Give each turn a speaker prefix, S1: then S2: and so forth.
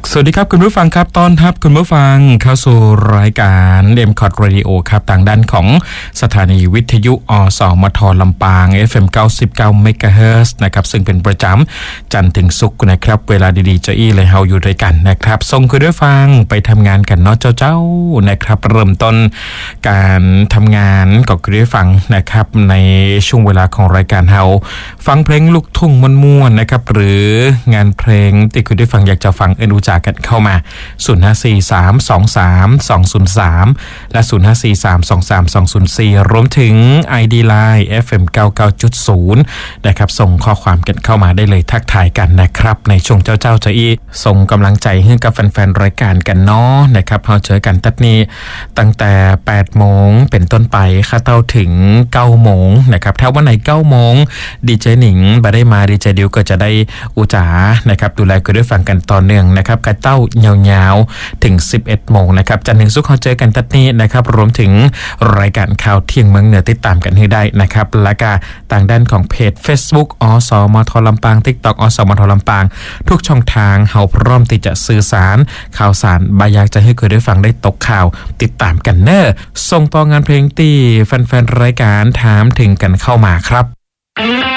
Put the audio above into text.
S1: สวัสดีครับคุณผู้ฟังครับต้อนรับคุณผู้ฟังเข้าสู่รายการ M-Cot Radio ครับทางด้านของสถานีวิทยุอสมทลำปาง FM 99 MHz นะครับซึ่งเป็นประจำจันทร์ถึงศุกร์นะครับเวลาดีๆจะอี้เลยเฮาอยู่ด้วยกันนะครับส่งคุณผู้ฟังไปทำงานกันเนาะเจ้านะครับเริ่มต้นการทำงานกับคุณผู้ฟังนะครับในช่วงเวลาของรายการเฮาฟังเพลงลูกทุ่งม่วนๆนะครับหรืองานเพลงที่คุณผู้ฟังอยากจะฟังรู้จักกันเข้ามา0543232203และ0543232204รวมถึง ID Line FM 99.0นะครับส่งข้อความกันเข้ามาได้เลยทักทายกันนะครับในช่วงเจ้าจะอีส่งกำลังใจให้กับแฟนๆรายการกันเนาะนะครับเราเจอกันตัดนี้ตั้งแต่8โมงเป็นต้นไปค่ะเต้าถึง9โมงนะครับถ้าวันไหน9โมงดีเจหนิงบ่ได้มาดีเจดิวก็จะได้อุจานะครับดูแลคุณได้ฟังกันต่อเนื่องนะครับกระเต้ายาวๆถึง11โมงนะครับจันทร์ถึงศุกร์เราเจอกันตัดนี้นะครับรวมถึงรายการข่าวเที่ยงเมืองเหนือติดตามกันให้ได้นะครับและก็ทางด้านของเพจ Facebook อสมทลำปาง TikTok อสมทลำปางทุกช่องทางเฮาพร้อมที่จะสื่อสารข่าวสารบายากจะให้คุณได้ฟังได้ตกข่าวติดตามกันเนอะส่งต่องานเพลงที่แฟนๆรายการถามถึงกันเข้ามาครับ